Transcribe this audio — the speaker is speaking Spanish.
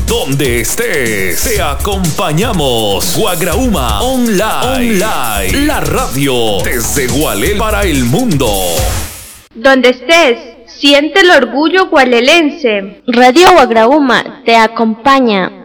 Donde estés, te acompañamos. Guagrauma Online. La radio desde Gualel para el mundo. Donde estés, siente el orgullo gualelense. Radio Guagrauma te acompaña.